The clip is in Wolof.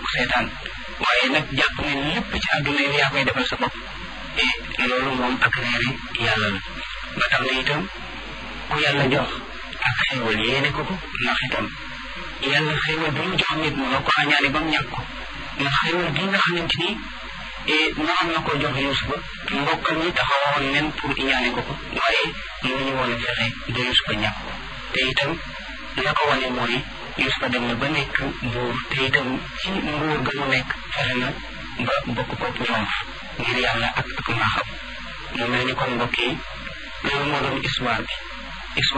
seetaan waaye nag jàpp ne lépp ci àdduna yi yaa koy defal sa bopp te loolu moom ak réeri yàlla la ba tax na itam ku yàlla jox ak xéewal yéene ko ndax itam yàlla xéewal bi mu jox nit mu la ko añaane ba mu ñàkk ko ndax xéewal bi nga xamante ni noonu na ko jox Yuusufa mbokkam ñi taxawoon nen pour iñaane ko waaye mënuñu woon a fexe ba Yuusufa ñàkk ko te itam la ko wane mooy Yuusufa dem na ba nekk buur te itam ci nguur ga mu nekk fexe na ba bokk ko ñoom ngir yàlla ak maaxam mu mel ni kon mbokk yi loolu moo doon histoire bi